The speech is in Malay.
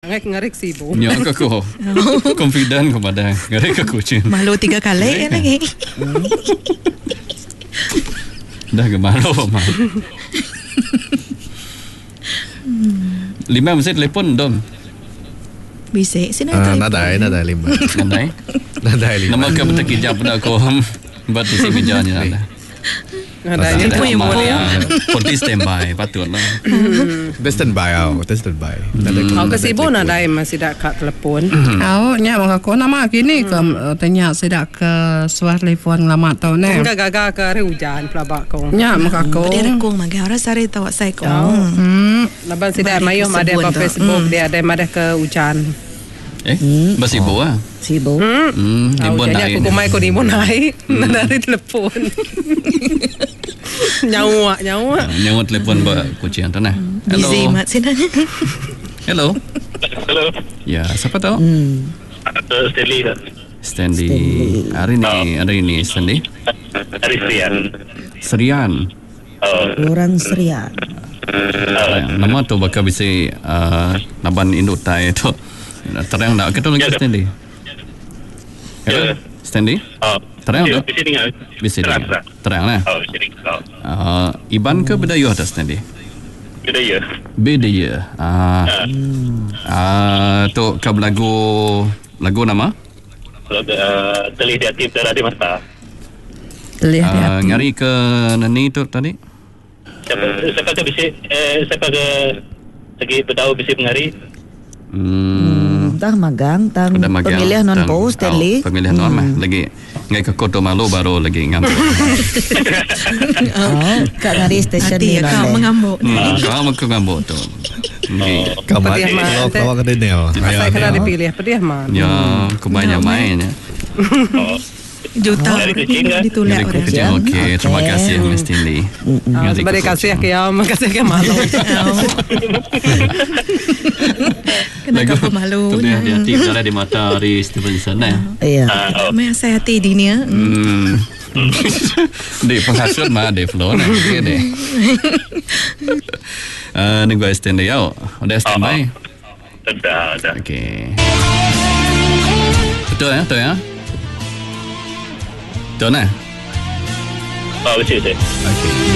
ngarik sibo. Nyo ko confident ko pada ngarik ke kucing. Malu 3 kali lagi. Dah ke malu mah. 5 mesti telefon dom. Bisa sini. Nadai 5. Nadai. Nadai 5. Nama ke betul kijap dah ko buat di sini bijanya ada. Ada yang punya boleh. Forty standby patutlah. Standby. Aku sibo nadai masih dak kat telefon. Nya maka nama kini ke tanya sedak ke suar telefon lama tau ne. Enggak gagal ke hari hujan pelabak ko. Nya maka ko. Dia rekong maga orang sari tahu saya ko. Laban sidak mayu ada apa Facebook dia ada ke hujan. Basibo ah. Sibo. Ibon Jadi aku kumai ko di mo nai dari telepon. Nyawa telepon buat kucing tu nah. Hello. Busy mat sini. Hello. Ya, siapa tahu? Stanley. Hari ini Stanley. Hari Serian. Orang Serian. Nama tu bakal bisa naban induk tai tu. Terang tak kita lagi Stanley. Hello. Stanley. Terang tak? Bisa dengar. Terang lah. Iban ke Bedayuh atas Stanley? Bedayuh. Tu kau lagu nama? Telih di hati darah di mata. Ngari ke nani tu tadi? Siapa ke bisik? Siapa ke segi bertahu bisik mengari? Tah magang, pemilihan non post Stanley. Pemilihan non mah lagi ngai ke Kota Malu baru lagi ngambuk. Kak ngari stesen ni kau mengambuk. Kau mau ngambuk tu. Kalau kena dia. Saya kena dipilih pediah mah. Ya, kebanyakan main ya. Juta ditolak orang. Okey, terima kasih Miss Stanley. Terima kasih ke ya, makasih ke malu. Kenapa malu? Tu dia hati darah di mata Ari Stevenson eh. Iya. Mai saya hati di ni. Di penghasut mah di flow nah deh. Ni gua Stanley out. Udah standby. Dah. Okey. Betul ya? Betul nah? Betul. Okey.